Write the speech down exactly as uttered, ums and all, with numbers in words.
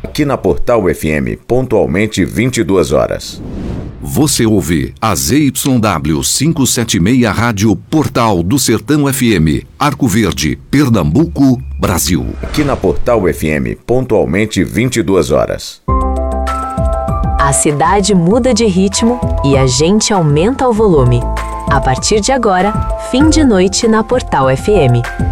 Aqui na Portal F M, pontualmente vinte e duas horas. Você ouve a Z Y W quinhentos e setenta e seis Rádio Portal do Sertão F M, Arco Verde, Pernambuco, Brasil. Aqui na Portal F M, pontualmente vinte e duas horas. A cidade muda de ritmo e a gente aumenta o volume. A partir de agora, fim de noite na Portal F M.